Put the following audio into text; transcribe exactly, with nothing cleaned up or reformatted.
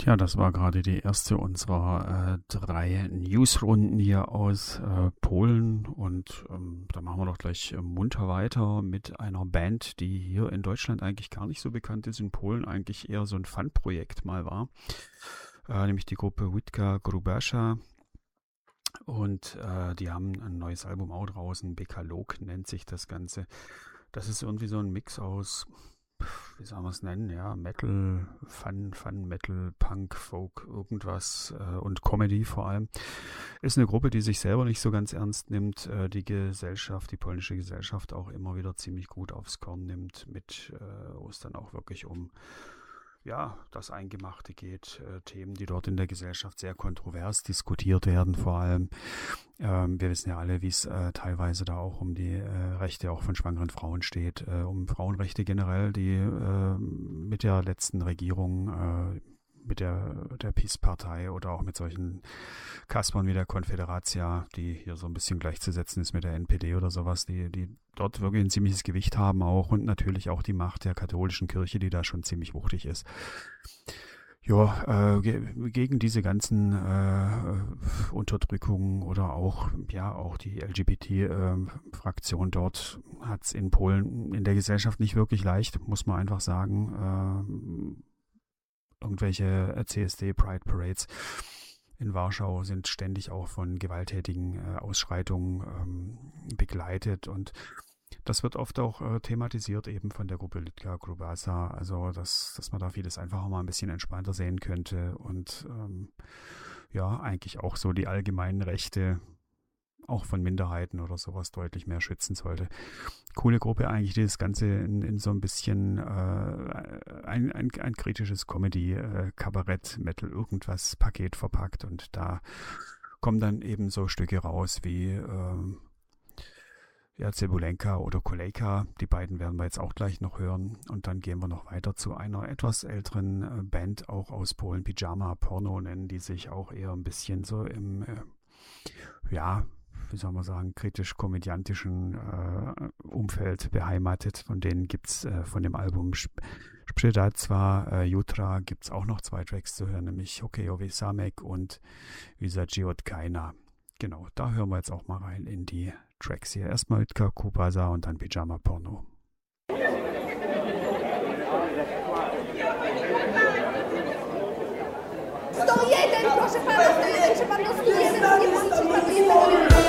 Tja, das war gerade die erste unserer äh, drei Newsrunden hier aus äh, Polen und ähm, da machen wir doch gleich äh, munter weiter mit einer Band, die hier in Deutschland eigentlich gar nicht so bekannt ist, in Polen eigentlich eher so ein Fun-Projekt mal war, äh, nämlich die Gruppe Witka Grubasza und äh, die haben ein neues Album auch draußen, Bekalog nennt sich das Ganze. Das ist irgendwie so ein Mix aus, wie soll man es nennen, ja, Metal, Fun, Fun, Metal, Punk, Folk, irgendwas äh, und Comedy vor allem. Ist eine Gruppe, die sich selber nicht so ganz ernst nimmt, äh, die Gesellschaft, die polnische Gesellschaft auch immer wieder ziemlich gut aufs Korn nimmt, mit, äh, wo es dann auch wirklich um ja, das Eingemachte geht, äh, Themen, die dort in der Gesellschaft sehr kontrovers diskutiert werden, vor allem. Ähm, wir wissen ja alle, wie es äh, teilweise da auch um die äh, Rechte auch von schwangeren Frauen steht, äh, um Frauenrechte generell, die äh, mit der letzten Regierung, äh, mit der, der PiS-Partei oder auch mit solchen Kaspern wie der Konfederacja, die hier so ein bisschen gleichzusetzen ist mit der N P D oder sowas, die, die dort wirklich ein ziemliches Gewicht haben auch und natürlich auch die Macht der katholischen Kirche, die da schon ziemlich wuchtig ist. Ja, äh, ge- gegen diese ganzen äh, Unterdrückungen oder auch, ja, auch die L G B T-Fraktion dort hat es in Polen in der Gesellschaft nicht wirklich leicht, muss man einfach sagen. Äh, irgendwelche C S D-Pride-Parades in Warschau sind ständig auch von gewalttätigen äh, Ausschreitungen ähm, begleitet und das wird oft auch äh, thematisiert eben von der Gruppe Witka Grubasza, also dass, dass man da vieles einfach mal ein bisschen entspannter sehen könnte und ähm, ja, eigentlich auch so die allgemeinen Rechte auch von Minderheiten oder sowas deutlich mehr schützen sollte. Coole Gruppe eigentlich, die das Ganze in, in so ein bisschen äh, ein, ein, ein kritisches Comedy, äh, Kabarett, Metal, irgendwas Paket verpackt und da kommen dann eben so Stücke raus wie äh, ja, Cebulenka oder Kolejka, die beiden werden wir jetzt auch gleich noch hören und dann gehen wir noch weiter zu einer etwas älteren äh, Band, auch aus Polen, Pyjama Porno nennen die sich, auch eher ein bisschen so im, äh, ja, wie soll man sagen, kritisch-komödiantischen äh, Umfeld beheimatet. Von denen gibt es äh, von dem Album Sprzedat zwar äh, Jutra, gibt es auch noch zwei Tracks zu hören, nämlich Hokejowy Samek und Wysaji od Kaina. Genau, da hören wir jetzt auch mal rein in die Tracks hier. Erstmal Witka Grubasza und dann Pyjama Porno. sto jeden, proszę pana, sto jeden, czy pan do stu jeden nie policzyć, panu jednego nie